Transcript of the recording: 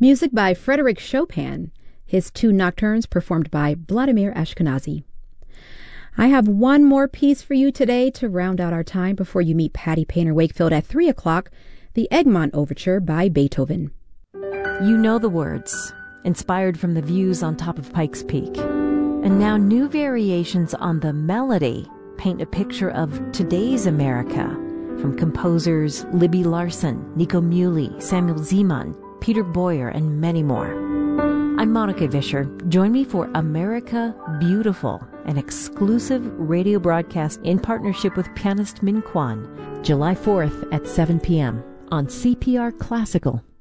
Music by Frédéric Chopin, his two nocturnes performed by Vladimir Ashkenazy. I have one more piece for you today to round out our time before you meet Patty Painter Wakefield at 3 o'clock, the Egmont Overture by Beethoven. You know the words, inspired from the views on top of Pikes Peak. And now new variations on the melody paint a picture of today's America, from composers Libby Larsen, Nico Muhly, Samuel Zeman, Peter Boyer, and many more. I'm Monica Vischer. Join me for America Beautiful, an exclusive radio broadcast in partnership with pianist Min Kwan, July 4th at 7 p.m. on CPR Classical.